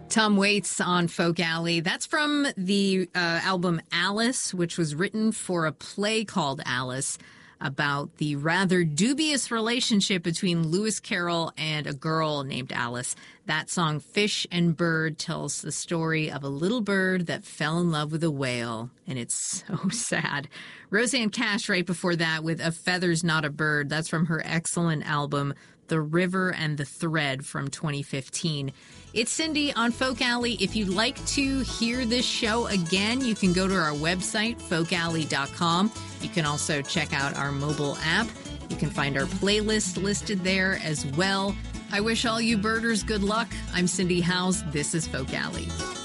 Tom Waits on Folk Alley. That's from the album Alice, which was written for a play called Alice about the rather dubious relationship between Lewis Carroll and a girl named Alice. That song, Fish and Bird, tells the story of a little bird that fell in love with a whale, and it's so sad. Rosanne Cash right before that with A Feather's Not a Bird. That's from her excellent album, The River and the Thread from 2015. It's Cindy on Folk Alley. If you'd like to hear this show again, you can go to our website, folkalley.com. You can also check out our mobile app. You can find our playlist listed there as well. I wish all you birders good luck. I'm Cindy Howes. This is Folk Alley.